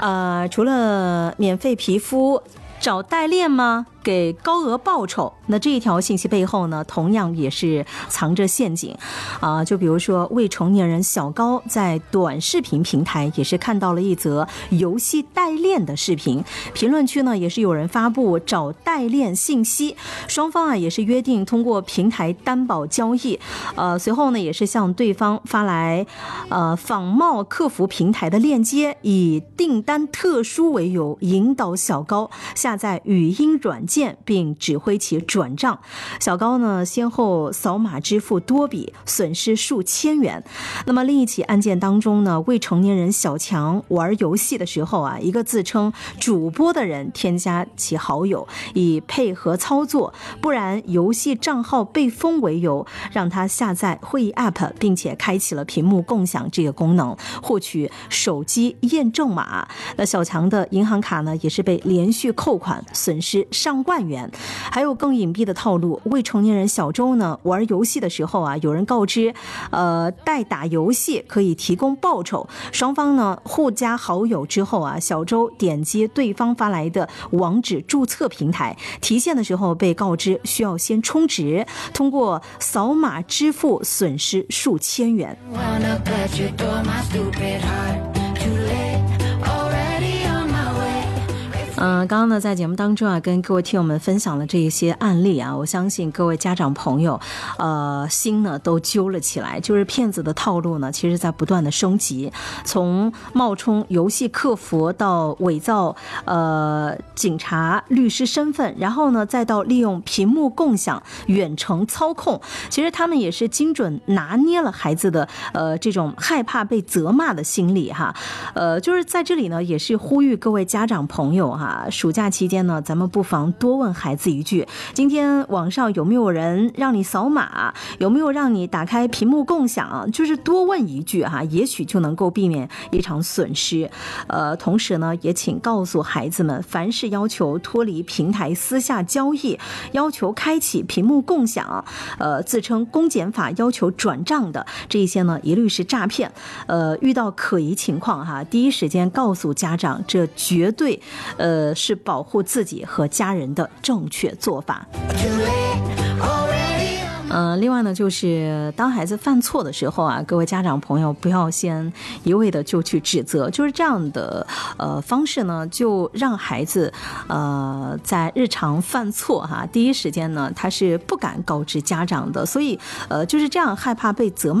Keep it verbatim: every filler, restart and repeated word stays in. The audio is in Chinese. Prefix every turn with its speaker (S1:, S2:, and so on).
S1: 呃，除了免费皮肤，找代练吗？给高额报酬，那这一条信息背后呢，同样也是藏着陷阱啊、呃。就比如说未成年人小高在短视频平台也是看到了一则游戏代练的视频，评论区呢也是有人发布找代练信息，双方啊也是约定通过平台担保交易，呃，随后呢也是向对方发来呃仿冒客服平台的链接，以订单特殊为由引导小高下载语音软件。并指挥其转账，小高呢先后扫码支付多笔，损失数千元。那么另一起案件当中呢，未成年人小强玩游戏的时候啊，一个自称主播的人添加其好友，以配合操作，不然游戏账号被封为由，让他下载会议 App， 并且开启了屏幕共享这个功能，获取手机验证码。那小强的银行卡呢，也是被连续扣款，损失上万元。还有更隐蔽的套路，未成年人小周呢玩游戏的时候啊，有人告知呃代打游戏可以提供报酬，双方呢互加好友之后啊，小周点击对方发来的网址注册平台，提现的时候被告知需要先充值，通过扫码支付损失数千元。嗯、呃，刚刚呢，在节目当中啊，跟各位听友们分享了这一些案例啊，我相信各位家长朋友，呃，心呢都揪了起来。就是骗子的套路呢，其实在不断的升级，从冒充游戏客服到伪造呃警察、律师身份，然后呢，再到利用屏幕共享、远程操控，其实他们也是精准拿捏了孩子的呃这种害怕被责骂的心理哈。呃，就是在这里呢，也是呼吁各位家长朋友哈。暑假期间呢，咱们不妨多问孩子一句：今天网上有没有人让你扫码？有没有让你打开屏幕共享？就是多问一句哈，也许就能够避免一场损失。呃，同时呢，也请告诉孩子们，凡是要求脱离平台私下交易、要求开启屏幕共享、呃，自称公检法要求转账的这一些呢，一律是诈骗。呃，遇到可疑情况哈，第一时间告诉家长，这绝对呃。呃，是保护自己和家人的正确做法。呃，另外呢，就是当孩子犯错的时候啊，各位家长朋友不要先一味的就去指责，就是这样的呃方式呢，就让孩子呃在日常犯错哈，第一时间呢他是不敢告知家长的，所以呃就是这样害怕被责骂。